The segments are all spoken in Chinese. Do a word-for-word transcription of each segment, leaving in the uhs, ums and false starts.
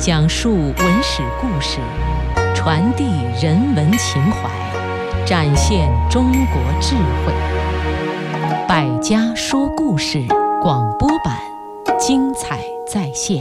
讲述文史故事，传递人文情怀，展现中国智慧。百家说故事广播版，精彩再现。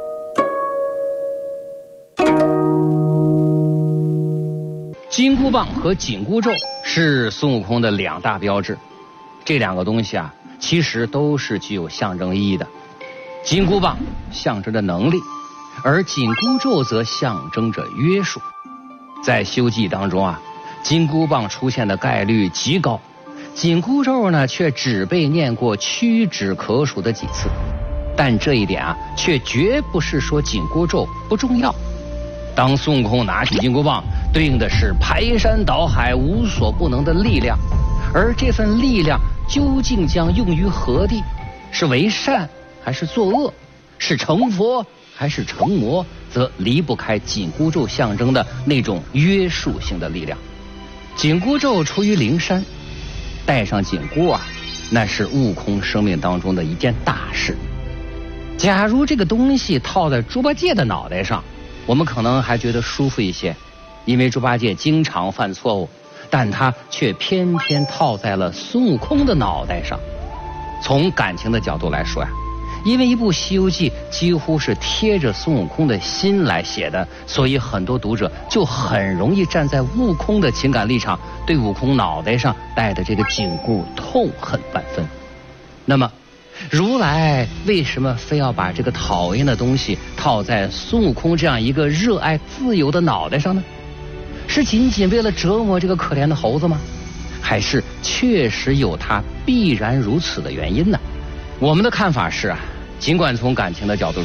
金箍棒和紧箍咒是孙悟空的两大标志，这两个东西啊，其实都是具有象征意义的。金箍棒象征着能力，而紧箍咒则象征着约束。在《西游记》当中啊，金箍棒出现的概率极高，紧箍咒呢却只被念过屈指可数的几次。但这一点啊，却绝不是说紧箍咒不重要。当孙悟空拿起金箍棒，对应的是排山倒海无所不能的力量，而这份力量究竟将用于何地？是为善还是作恶？是成佛还是成魔？则离不开紧箍咒象征的那种约束性的力量。紧箍咒出于灵山，戴上紧箍啊，那是悟空生命当中的一件大事。假如这个东西套在猪八戒的脑袋上，我们可能还觉得舒服一些，因为猪八戒经常犯错误，但他却偏偏套在了孙悟空的脑袋上。从感情的角度来说呀，因为一部《西游记》几乎是贴着孙悟空的心来写的，所以很多读者就很容易站在悟空的情感立场，对悟空脑袋上戴的这个紧箍痛恨万分。那么如来为什么非要把这个讨厌的东西套在孙悟空这样一个热爱自由的脑袋上呢？是仅仅为了折磨这个可怜的猴子吗？还是确实有他必然如此的原因呢？我们的看法是啊，尽管从感情的角度